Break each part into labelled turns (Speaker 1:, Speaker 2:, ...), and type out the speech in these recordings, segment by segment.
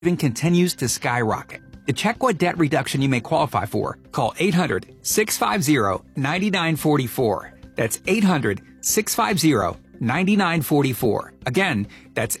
Speaker 1: continues to skyrocket. To check what debt reduction you may qualify for, call 800-650-9944. That's 800-650-9944. Again, that's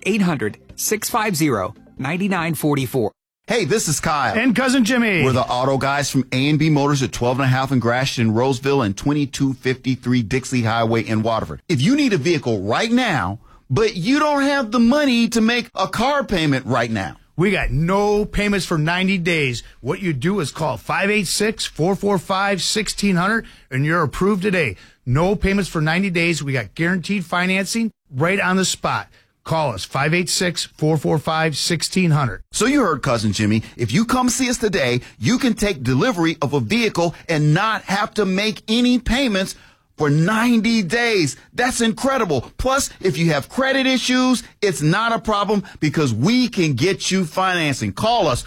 Speaker 1: 800-650-9944.
Speaker 2: Hey, this is Kyle.
Speaker 3: And Cousin Jimmy.
Speaker 2: We're the auto guys from A&B Motors at 12 and a half in Gratiot, Roseville, and 2253 Dixie Highway in Waterford. If you need a vehicle right now, but you don't have the money to make a car payment right now,
Speaker 3: we got no payments for 90 days. What you do is call 586-445-1600, and you're approved today. No payments for 90 days. We got guaranteed financing right on the spot. Call us, 586-445-1600.
Speaker 2: So you heard, Cousin Jimmy. If you come see us today, you can take delivery of a vehicle and not have to make any payments for 90 days. That's incredible. Plus, if you have credit issues, it's not a problem because we can get you financing. Call us,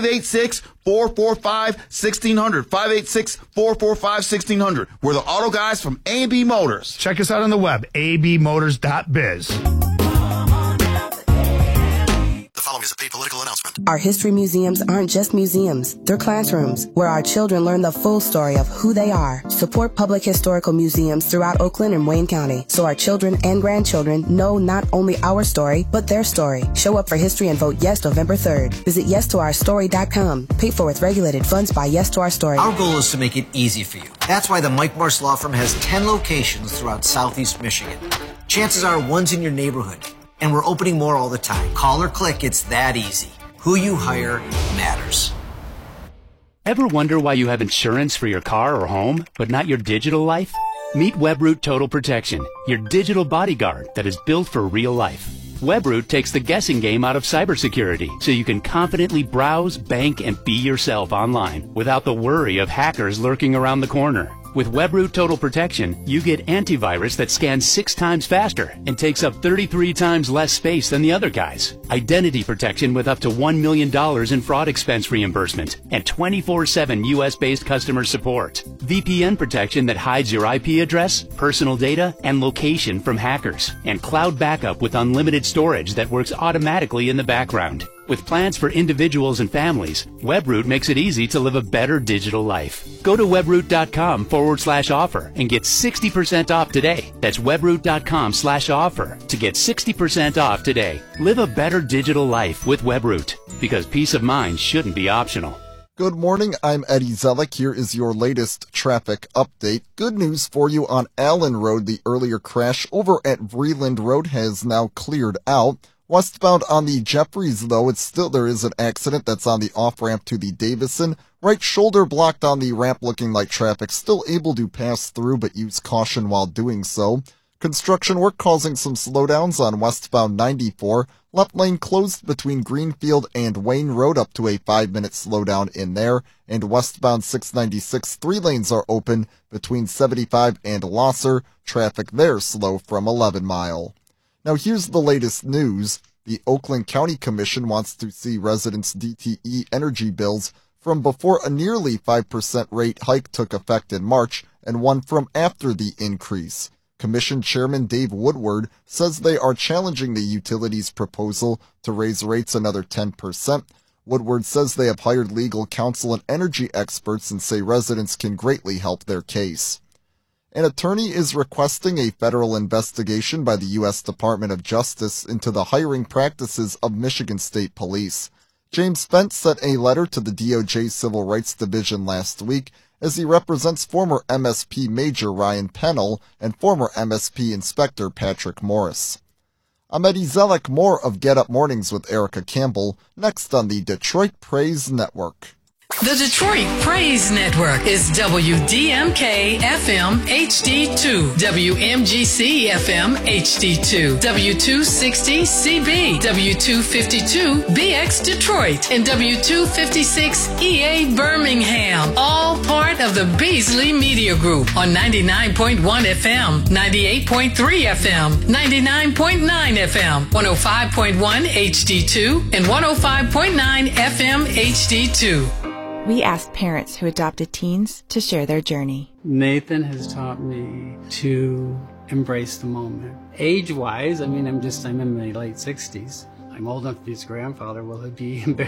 Speaker 2: 586-445-1600. 586-445-1600. We're the auto guys from A&B Motors.
Speaker 3: Check us out on the web, abmotors.biz.
Speaker 4: The following is a paid political announcement.
Speaker 5: Our history museums aren't just museums. They're classrooms where our children learn the full story of who they are. Support public historical museums throughout Oakland and Wayne County so our children and grandchildren know not only our story, but their story. Show up for history and vote yes November 3rd. Visit yestourstory.com. Paid for with regulated funds by Yes to Our Story.
Speaker 6: Our goal is to make it easy for you. That's why the Mike Marsh Law Firm has 10 locations throughout Southeast Michigan. Chances are one's in your neighborhood. And we're opening more all the time. Call or click, it's that easy. Who you hire matters.
Speaker 7: Ever wonder why you have insurance for your car or home, but not your digital life? Meet WebRoot Total Protection, your digital bodyguard that is built for real life. WebRoot takes the guessing game out of cybersecurity so you can confidently browse, bank, and be yourself online without the worry of hackers lurking around the corner. With WebRoot Total Protection, you get antivirus that scans 6 times faster and takes up 33 times less space than the other guys. Identity protection with up to $1 million in fraud expense reimbursement and 24/7 U.S.-based customer support. VPN protection that hides your IP address, personal data, and location from hackers. And cloud backup with unlimited storage that works automatically in the background. With plans for individuals and families, WebRoot makes it easy to live a better digital life. Go to webroot.com/offer and get 60% off today. That's webroot.com/offer to get 60% off today. Live a better digital life with WebRoot because peace of mind shouldn't be optional.
Speaker 8: Good morning, I'm Eddie Zellick. Here is your latest traffic update. Good news for you on Allen Road. The earlier crash over at Vreeland Road has now cleared out. Westbound on the Jeffries, though, there is an accident that's on the off-ramp to the Davison. Right shoulder blocked on the ramp looking like traffic. Still able to pass through, but use caution while doing so. Construction work causing some slowdowns on westbound 94. Left lane closed between Greenfield and Wayne Road up to a 5-minute slowdown in there. And westbound 696, 3 lanes are open between 75 and Losser. Traffic there slow from 11 Mile. Now here's the latest news. The Oakland County Commission wants to see residents' DTE energy bills from before a nearly 5% rate hike took effect in March and one from after the increase. Commission Chairman Dave Woodward says they are challenging the utility's proposal to raise rates another 10%. Woodward says they have hired legal counsel and energy experts and say residents can greatly help their case. An attorney is requesting a federal investigation by the U.S. Department of Justice into the hiring practices of Michigan State Police. James Spence sent a letter to the DOJ Civil Rights Division last week as he represents former MSP Major Ryan Pennell and former MSP Inspector Patrick Morris. I'm Eddie Zellick, more of Get Up Mornings with Erica Campbell, next on the Detroit Praise Network.
Speaker 9: The Detroit Praise Network is WDMK FM HD2, WMGC FM HD2, W260 CB, W252 BX Detroit, and W256 EA Birmingham, all part of the Beasley Media Group on 99.1 FM, 98.3 FM, 99.9 FM, 105.1 HD2, and 105.9 FM HD2.
Speaker 10: We asked parents who adopted teens to share their journey.
Speaker 11: Nathan has taught me to embrace the moment. Age-wise, I'm in my late 60s. I I'm old enough to be his grandfather. Will he be embarrassed?